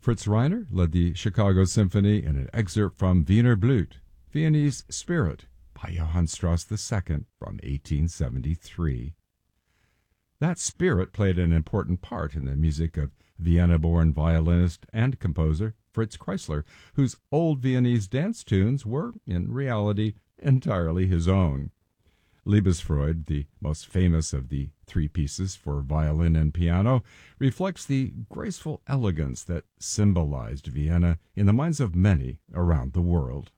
Fritz Reiner led the Chicago Symphony in an excerpt from Wiener Blut, Viennese Spirit, by Johann Strauss II from 1873. That spirit played an important part in the music of Vienna-born violinist and composer Fritz Kreisler, whose old Viennese dance tunes were, in reality, entirely his own. Liebesfreude, the most famous of the three pieces for violin and piano, reflects the graceful elegance that symbolized Vienna in the minds of many around the world.